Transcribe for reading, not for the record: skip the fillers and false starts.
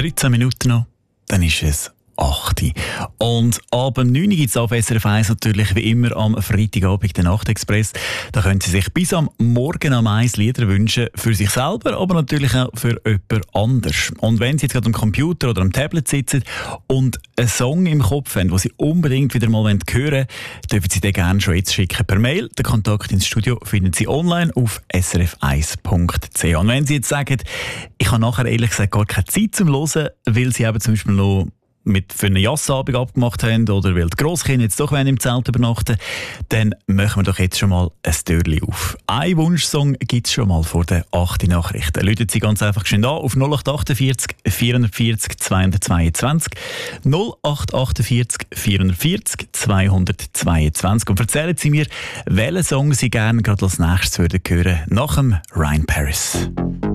13 Minuten noch, dann ist es 8 Uhr. Und ab 9 Uhr gibt es auf SRF 1 natürlich wie immer am Freitagabend den Nachtexpress. Da können Sie sich bis am Morgen am 1 Lieder wünschen, für sich selber, aber natürlich auch für jemand anders. Und wenn Sie jetzt gerade am Computer oder am Tablet sitzen und einen Song im Kopf haben, den Sie unbedingt wieder mal hören wollen, dürfen Sie den gerne schon jetzt schicken per Mail. Den Kontakt ins Studio finden Sie online auf srf1.ch. Und wenn Sie jetzt sagen, ich habe nachher ehrlich gesagt gar keine Zeit zum Hören, weil Sie eben zum Beispiel noch für einen Jassabend abgemacht haben oder weil die Grosskinder jetzt doch im Zelt übernachten, dann machen wir doch jetzt schon mal ein Türchen auf. Ein Wunschsong gibt es schon mal vor den 8 Nachrichten. Läuten Sie ganz einfach schnell an auf 0848 440 222 0848 440 222 und erzählen Sie mir, welchen Song Sie gerne gerade als nächstes hören würden nach dem Ryan Paris.